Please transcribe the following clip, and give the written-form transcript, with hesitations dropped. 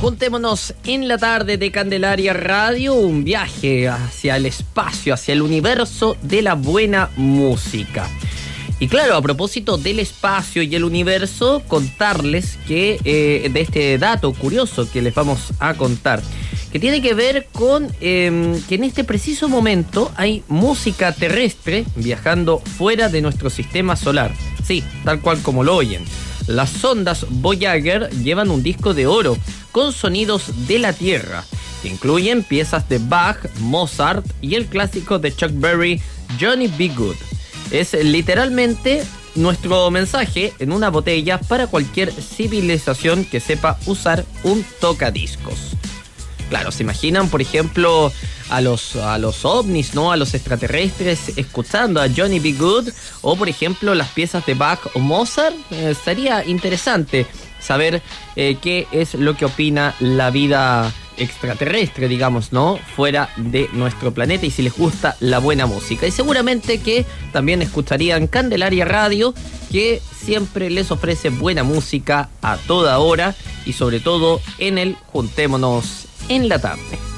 Juntémonos en la tarde de Candelaria Radio, un viaje hacia el espacio, hacia el universo de la buena música. Y claro, a propósito del espacio y el universo, contarles que de este dato curioso que les vamos a contar, que tiene que ver con que en este preciso momento hay música terrestre viajando fuera de nuestro sistema solar. Sí, tal cual como lo oyen. Las sondas Voyager llevan un disco de oro con sonidos de la Tierra, que incluyen piezas de Bach, Mozart y el clásico de Chuck Berry, Johnny B. Good. Es literalmente nuestro mensaje en una botella para cualquier civilización que sepa usar un tocadiscos. Claro, ¿se imaginan, por ejemplo, a los ovnis, ¿no? A los extraterrestres escuchando a Johnny B. Good, o por ejemplo las piezas de Bach o Mozart? Sería interesante saber qué es lo que opina la vida extraterrestre, digamos, ¿no? Fuera de nuestro planeta, y si les gusta la buena música. Y seguramente que también escucharían Candelaria Radio, que siempre les ofrece buena música a toda hora y sobre todo en el Juntémonos en la tarde.